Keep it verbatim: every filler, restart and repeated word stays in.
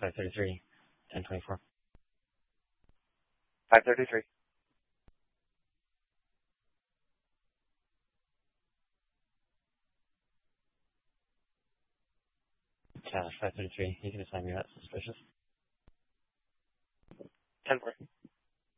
five thirty-three, ten twenty-four. five thirty-three. Cash, five thirty-three. You can assign me that suspicious. ten four.